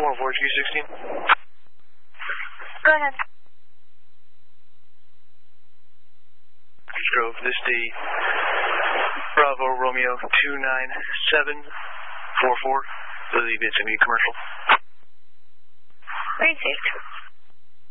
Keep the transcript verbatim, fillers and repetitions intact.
one four Q sixteen. Go ahead. Drove this day, Bravo Romeo two nine seven four four, Lily Vincent commercial. Received.